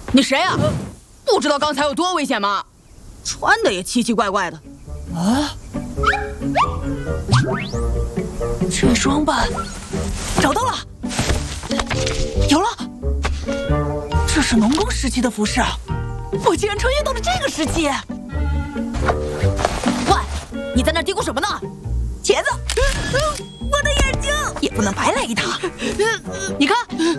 你谁啊？不知道刚才有多危险吗？穿的也奇奇怪怪的。 啊！这装扮，找到了，有了！这是农耕时期的服饰啊！我竟然穿越到了这个时期！ 喂，你在那嘀咕什么呢？ 茄子，我的眼睛也不能白来一趟。 你看，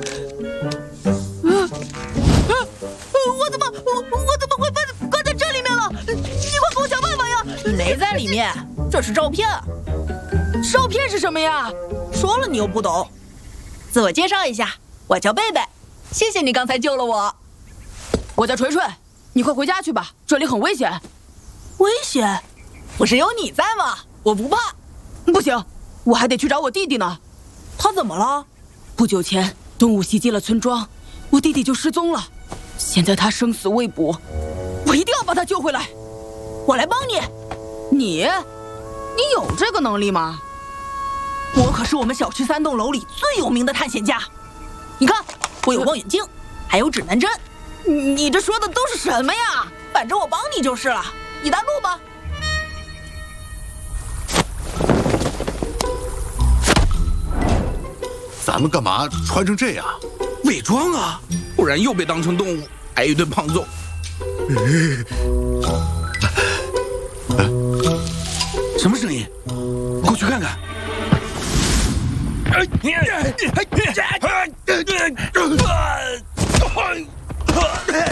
我怎么会被关在这里面了？你快给我想办法呀！ 没在里面，这是照片。照片是什么呀？ 说了你又不懂。自我介绍一下，我叫贝贝，谢谢你刚才救了我。 我叫锤锤，你快回家去吧，这里很危险。 危险？不是有你在吗？我不怕。 不行，我还得去找我弟弟呢。 他怎么了？ 不久前动物袭击了村庄，我弟弟就失踪了。现在他生死未卜，我一定要把他救回来。 我来帮你。 你有这个能力吗？ 我可是我们小区3栋楼里最有名的探险家。你看，我有望远镜，还有指南针。 你这说的都是什么呀？ 反正我帮你就是了。你带路吧。 咱们干嘛穿成这样？ 伪装啊，不然又被当成动物，挨一顿胖揍。什么声音？过去看看。